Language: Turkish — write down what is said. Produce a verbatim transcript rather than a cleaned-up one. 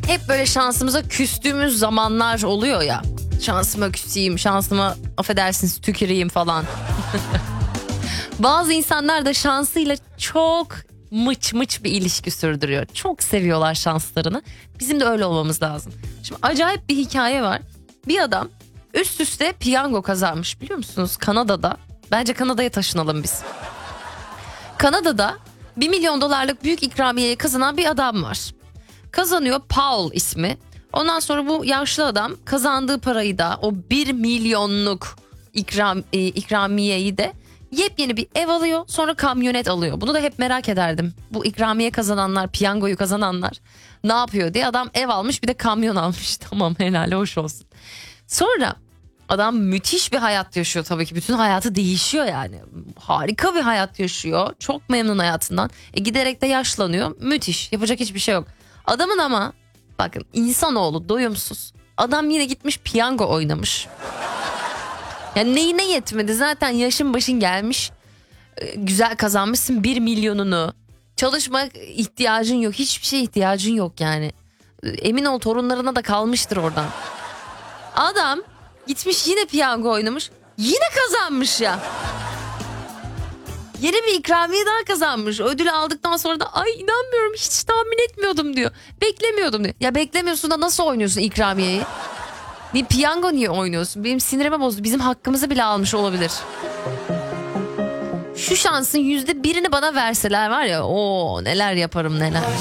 hep böyle şansımıza küstüğümüz zamanlar oluyor ya. Şansıma küseyim, şansıma affedersiniz tüküreyim falan. Bazı insanlar da şansıyla çok mıç mıç bir ilişki sürdürüyor. Çok seviyorlar şanslarını. Bizim de öyle olmamız lazım. Şimdi acayip bir hikaye var. Bir adam üst üste piyango kazanmış, biliyor musunuz? Kanada'da. Bence Kanada'ya taşınalım biz. Kanada'da bir milyon dolarlık büyük ikramiyeyi kazanan bir adam var. Kazanıyor, Paul ismi. Ondan sonra bu yaşlı adam kazandığı parayı da, o bir milyonluk ikram, e, ikramiyeyi de yepyeni bir ev alıyor, sonra kamyonet alıyor. Bunu da hep merak ederdim. Bu ikramiye kazananlar, piyangoyu kazananlar ne yapıyor diye. Adam ev almış, bir de kamyon almış. Tamam, helal hoş olsun. Sonra adam müthiş bir hayat yaşıyor tabii ki. Bütün hayatı değişiyor yani. Harika bir hayat yaşıyor. Çok memnun hayatından. E giderek de yaşlanıyor. Müthiş. Yapacak hiçbir şey yok. Adamın ama bakın, insanoğlu doyumsuz. Adam yine gitmiş piyango oynamış. Yani neyine yetmedi, zaten yaşın başın gelmiş. Ee, güzel kazanmışsın bir milyonunu. Çalışmak ihtiyacın yok. Hiçbir şeye ihtiyacın yok yani. Ee, emin ol torunlarına da kalmıştır oradan. Adam gitmiş yine piyango oynamış. Yine kazanmış ya. Yeni bir ikramiye daha kazanmış. Ödülü aldıktan sonra da ay inanmıyorum, hiç tahmin etmiyordum diyor. Beklemiyordum diyor. Ya beklemiyorsun da nasıl oynuyorsun ikramiyeyi? Bir piyango niye oynuyorsun? Benim sinirime bozdu. Bizim hakkımızı bile almış olabilir. Şu şansın yüzde birini bana verseler var ya, o neler yaparım neler.